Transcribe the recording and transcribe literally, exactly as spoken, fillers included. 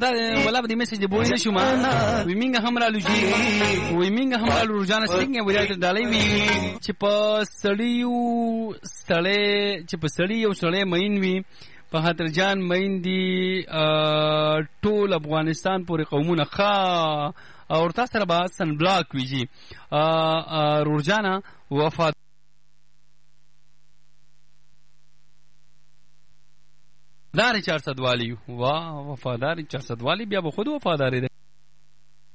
دا ولا په دې میسج دی بوینه شو ما ویمینګ هم را لږی ویمینګ هم را روزانه څنګه وریاته ډالۍ وی چې په سړیو سړی چې په سړی یو سړی مین وی په خاطر جان مین دی ټول افغانستان پورې قومونه ښه او تاسو سره به سن بلاک ویجی روزانه وفات دار چار صد والی وا وفادار چار صد والی بیا به خود وفاداری ده